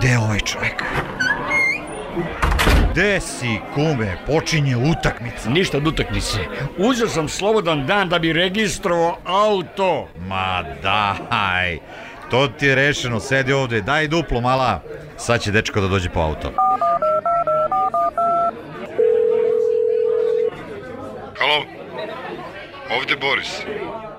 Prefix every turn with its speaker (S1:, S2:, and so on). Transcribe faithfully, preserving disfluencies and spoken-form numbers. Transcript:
S1: Gde je ovaj čovek? Gde si, kume? Počinje utakmica.
S2: Ništa od utakmice. Uzeo sam slobodan dan da bi registrovao auto.
S1: Ma daj, to ti je rešeno, sedi ovde, daj duplo mala. Sad će dečko da dođe po auto.
S3: Halo, ovde Boris.